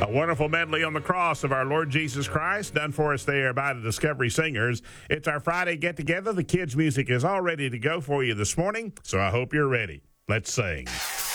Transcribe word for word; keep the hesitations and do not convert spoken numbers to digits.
A wonderful medley on the cross of our Lord Jesus Christ, done for us there by the Discovery Singers. It's our Friday get-together. The kids' music is all ready to go for you this morning, so I hope you're ready. Let's sing.